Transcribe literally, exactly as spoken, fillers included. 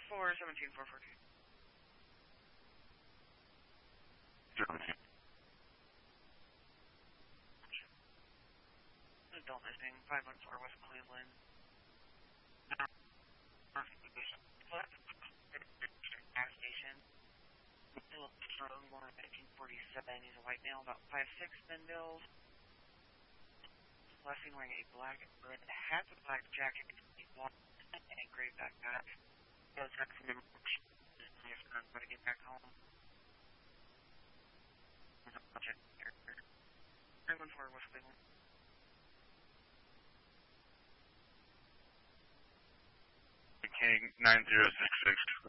four seventeen four forty. Germany. Adult missing, five one four West Cleveland. Gas station. Strong, born in nineteen forty-seven. He's a white male, about five six, thin build. Last seen wearing a black red hat with a black jacket and a gray backpack. He was texting him. He's going to get back home. three one four West Cleveland. King nine zero six six.